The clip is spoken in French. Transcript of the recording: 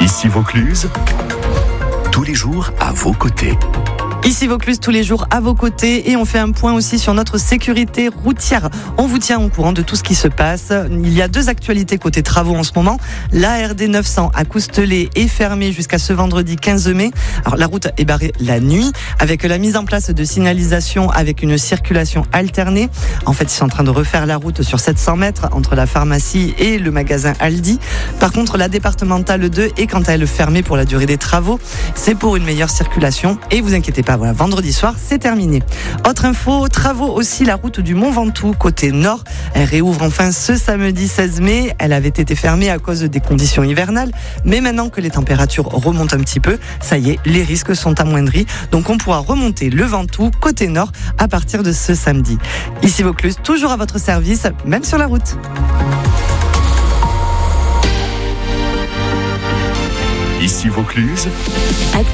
Ici Vaucluse, tous les jours à vos côtés. Ici Vaucluse, tous les jours à vos côtés, et on fait un point aussi sur notre sécurité routière. On vous tient au courant de tout ce qui se passe. Il y a 2 actualités côté travaux en ce moment. La RD 900 à Coustelet est fermée jusqu'à ce vendredi 15 mai. Alors la route est barrée la nuit avec la mise en place de signalisation avec une circulation alternée. En fait, ils sont en train de refaire la route sur 700 mètres entre la pharmacie et le magasin Aldi. Par contre, la départementale 2 est quant à elle fermée pour la durée des travaux. C'est pour une meilleure circulation, et vous inquiétez pas, voilà, vendredi soir, c'est terminé. Autre info, travaux aussi, la route du Mont Ventoux, côté nord. Elle réouvre enfin ce samedi 16 mai. Elle avait été fermée à cause des conditions hivernales. Mais maintenant que les températures remontent un petit peu, ça y est, les risques sont amoindris. Donc on pourra remonter le Ventoux, côté nord, à partir de ce samedi. Ici Vaucluse, toujours à votre service, même sur la route. Ici Vaucluse.